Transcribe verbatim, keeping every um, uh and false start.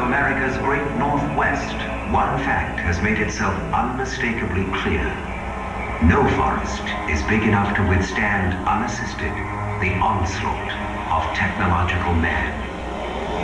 America's great Northwest, one fact has made itself unmistakably clear. No forest is big enough to withstand unassisted the onslaught of technological man.